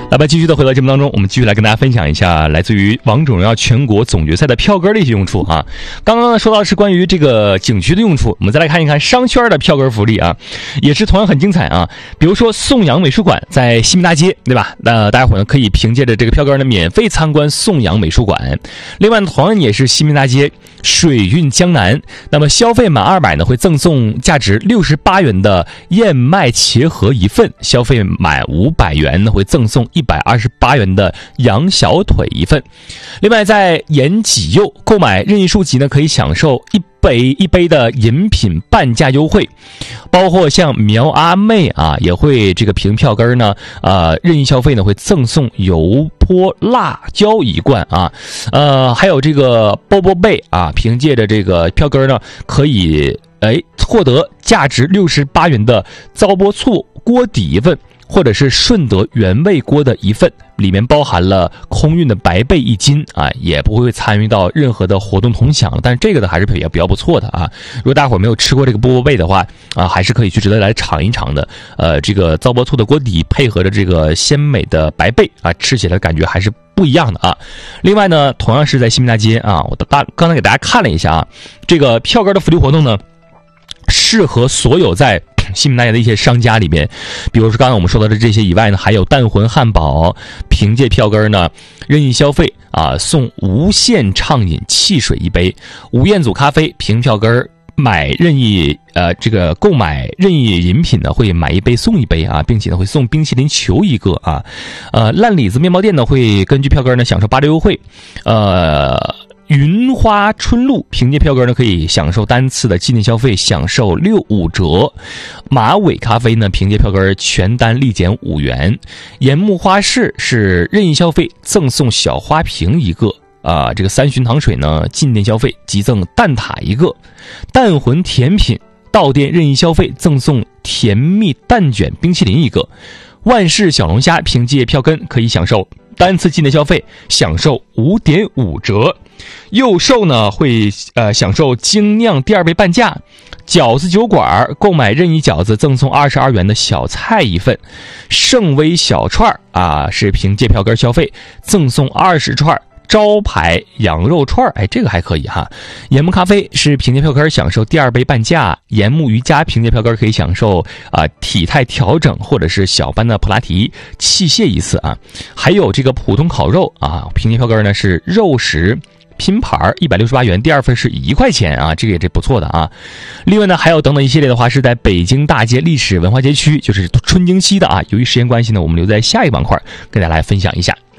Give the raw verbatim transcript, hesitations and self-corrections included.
来吧，继续的回到节目当中，我们继续来跟大家分享一下来自于王者荣耀全国总决赛的票根的一些用处啊。刚刚呢说到的是关于这个景区的用处，我们再来看一看商圈的票根福利啊，也是同样很精彩啊。比如说颂扬美术馆在西民大街，对吧？那大家伙呢可以凭借着这个票根呢免费参观颂扬美术馆。另外同样也是西民大街水韵江南，那么消费满二百呢会赠送价值六十八元的燕麦茄盒一份，消费满五百元呢会赠送一百二十八元的羊小腿一份。另外在延吉柚购买任意书籍呢可以享受一杯一杯的饮品半价优惠，包括像苗阿妹啊也会这个凭票根呢呃任意消费呢会赠送油泼辣椒一罐啊，呃还有这个波波贝啊凭借着这个票根呢可以哎获得价值六十八元的糟粕醋锅底一份，或者是顺德原味锅的一份，里面包含了空运的白贝一斤啊，也不会参与到任何的活动同享，但是这个呢还是比较比较不错的啊。如果大伙没有吃过这个波波贝的话啊，还是可以去值得来尝一尝的。呃，这个糟粕醋的锅底配合着这个鲜美的白贝啊，吃起来感觉还是不一样的啊。另外呢，同样是在西民大街啊，我大刚才给大家看了一下啊，这个票根的福利活动呢，适合所有在西民大街的一些商家里面，比如说刚才我们说到的这些以外呢，还有蛋魂汉堡，凭借票根呢任意消费啊，送无限畅饮汽水一杯；吴彦祖咖啡凭票根买任意呃这个购买任意饮品呢会买一杯送一杯啊，并且呢会送冰淇淋球一个啊。呃烂李子面包店呢会根据票根呢享受八折优惠，呃。云花春露凭借票根呢可以享受单次的纪念消费享受六五折，马尾咖啡呢凭借票根全单立减五元，盐木花市是任意消费赠送小花瓶一个啊，这个三巡糖水呢进店消费即赠蛋挞一个，蛋魂甜品到店任意消费赠送甜蜜蛋卷冰淇淋一个，万事小龙虾凭借票根可以享受单次进店消费享受五点五折。幼兽呢会呃享受精酿第二杯半价，饺子酒馆购买任意饺子赠送二十二元的小菜一份，盛威小串啊是凭借票根消费赠送二十串招牌羊肉串，哎，这个还可以哈。盐木咖啡是凭借票根享受第二杯半价，盐木瑜伽凭借票根可以享受啊、呃、体态调整或者是小班的普拉提器械一次啊。还有这个普通烤肉啊，凭借票根呢是肉食拼盘一百六十八元，第二份是一块钱啊，这个也是不错的啊。另外呢，还有等等一系列的话是在北京大街历史文化街区，就是春京西的啊。由于时间关系呢，我们留在下一板块跟大家来分享一下。